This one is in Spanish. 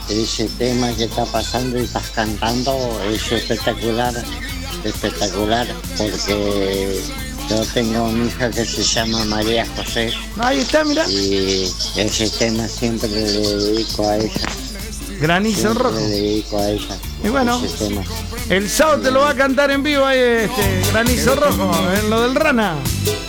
ese tema que está pasando y estás cantando es espectacular, espectacular, porque yo tengo una hija que se llama María José Ahí está, mirá. y ese tema siempre le dedico a ella. Granizo Siempre rojo. le dedico a ella. Y bueno, ese tema. el sábado te lo va a cantar en vivo ahí, Granizo rojo, en lo del Rana.